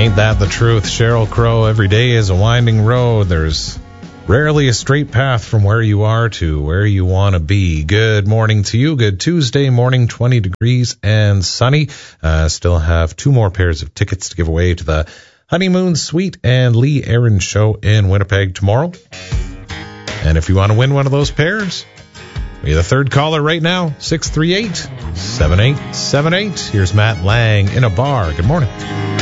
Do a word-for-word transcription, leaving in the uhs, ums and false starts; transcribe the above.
Ain't that the truth? Sheryl Crow, every day is a winding road. There's rarely a straight path from where you are to where you want to be. Good morning to you. Good Tuesday morning, twenty degrees and sunny. Uh, still have two more pairs of tickets to give away to the Honeymoon Suite and Lee Aaron show in Winnipeg tomorrow. And if you want to win one of those pairs, be the third caller right now, six three eight, seven eight seven eight. Here's Matt Lang in a bar. Good morning.